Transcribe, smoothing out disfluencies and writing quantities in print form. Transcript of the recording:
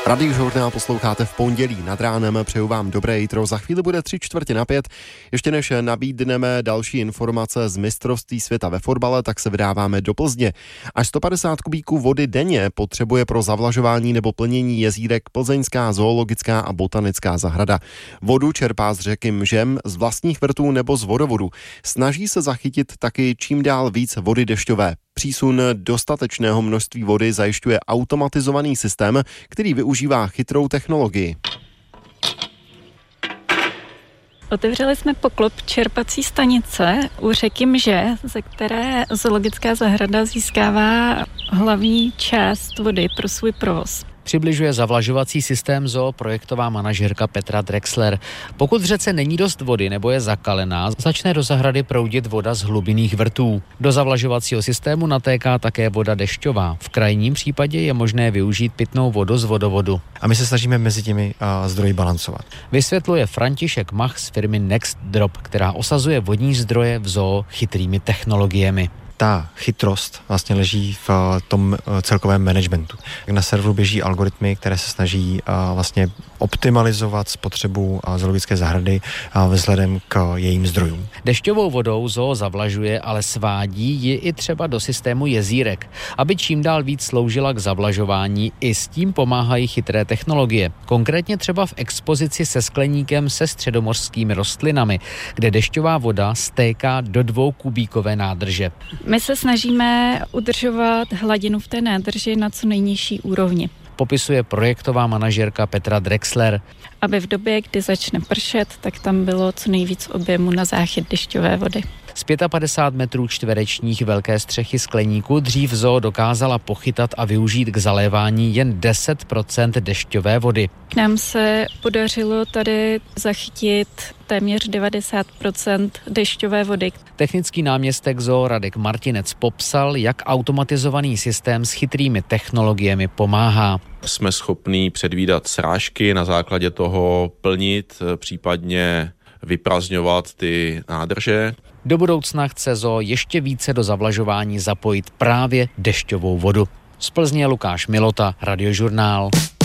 Radiožurnál posloucháte v pondělí nad ránem. Přeju vám dobré jitro. Za chvíli bude 3:45. Ještě než nabídneme další informace z mistrovství světa ve fotbale, tak se vydáváme do Plzně. Až 150 kubíků vody denně potřebuje pro zavlažování nebo plnění jezírek Plzeňská zoologická a botanická zahrada. Vodu čerpá z řeky Mžem, z vlastních vrtů nebo z vodovodu. Snaží se zachytit taky čím dál víc vody dešťové. Přísun dostatečného množství vody zajišťuje automatizovaný systém, který využívá chytrou technologii. Otevřeli jsme poklop čerpací stanice u řeky Mže, ze které zoologická zahrada získává hlavní část vody pro svůj provoz. Přibližuje zavlažovací systém zoo projektová manažerka Petra Drexler. Pokud v řece není dost vody nebo je zakalená, začne do zahrady proudit voda z hlubinných vrtů. Do zavlažovacího systému natéká také voda dešťová. V krajním případě je možné využít pitnou vodu z vodovodu. A my se snažíme mezi těmi zdroji balancovat. Vysvětluje František Mach z firmy Next Drop, která osazuje vodní zdroje v zoo chytrými technologiemi. Ta chytrost vlastně leží v tom celkovém managementu. Na serveru běží algoritmy, které se snaží vlastně optimalizovat spotřebu zoologické zahrady vzhledem k jejím zdrojům. Dešťovou vodou zoo zavlažuje, ale svádí ji i třeba do systému jezírek, aby čím dál víc sloužila k zavlažování. I s tím pomáhají chytré technologie. Konkrétně třeba v expozici se skleníkem se středomořskými rostlinami, kde dešťová voda stéká do 2kubíkové nádrže. My se snažíme udržovat hladinu v té nádrži na co nejnižší úrovni. Popisuje projektová manažerka Petra Drexler. Aby v době, kdy začne pršet, tak tam bylo co nejvíc objemu na záchyt dešťové vody. Z 55 metrů čtverečních velké střechy skleníku dřív zoo dokázala pochytat a využít k zalévání jen 10% dešťové vody. K nám se podařilo tady zachytit téměř 90% dešťové vody. Technický náměstek zoo Radek Martinec popsal, jak automatizovaný systém s chytrými technologiemi pomáhá. Jsme schopní předvídat srážky, na základě toho plnit, případně vyprazňovat ty nádrže. Do budoucna chce zoo ještě více do zavlažování zapojit právě dešťovou vodu. Z Plzně Lukáš Milota, Radiožurnál.